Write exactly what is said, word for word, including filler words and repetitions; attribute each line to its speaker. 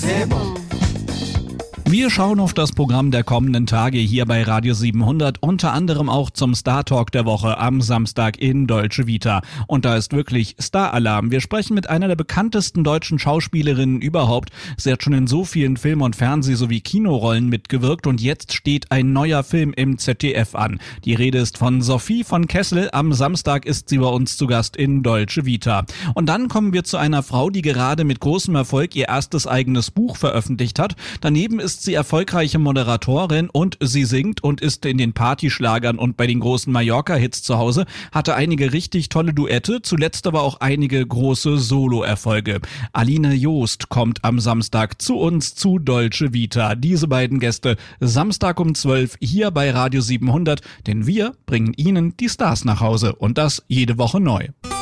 Speaker 1: Wir schauen auf das Programm der kommenden Tage hier bei Radio siebenhundert, unter anderem auch zum Star Talk der Woche am Samstag in Deutsche Vita. Und da ist wirklich Star-Alarm. Wir sprechen mit einer der bekanntesten deutschen Schauspielerinnen überhaupt. Sie hat schon in so vielen Film- und Fernseh- sowie Kinorollen mitgewirkt und jetzt steht ein neuer Film im Z D F an. Die Rede ist von Sophie von Kessel. Am Samstag ist sie bei uns zu Gast in Deutsche Vita. Und dann kommen wir zu einer Frau, die gerade mit großem Erfolg ihr erstes eigenes Buch veröffentlicht hat. Daneben ist sie erfolgreiche Moderatorin und sie singt und ist in den Partyschlagern und bei den großen Mallorca-Hits zu Hause, hatte einige richtig tolle Duette, zuletzt aber auch einige große Solo-Erfolge. Aline Joost kommt am Samstag zu uns zu Deutsche Vita. Diese beiden Gäste Samstag um zwölf hier bei Radio siebenhundert, denn wir bringen Ihnen die Stars nach Hause und das jede Woche neu.